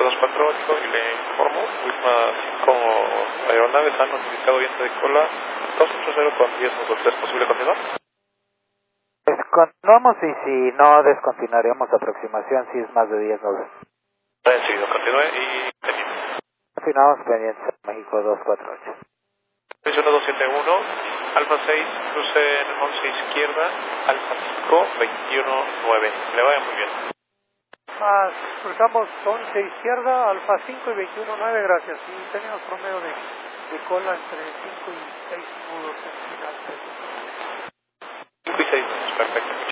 248 y le informo, última 5 aeronaves han notificado viento de cola 280 con 10 nudos. ¿Es posible continuar? Continuamos y si no descontinuaremos aproximación si es más de 10 nudos. Enseguida, continúe y pendiente. Continuamos pendientes, México 248. 271, Alfa 6, cruce en 11 izquierda, Alfa 5, 21, 9. Le vaya muy bien. Cruzamos 11 izquierda, Alfa 5 y 21, 9, gracias. Y tenemos promedio de cola entre 5 y 6 nudos en final. 5 y 6, perfecto.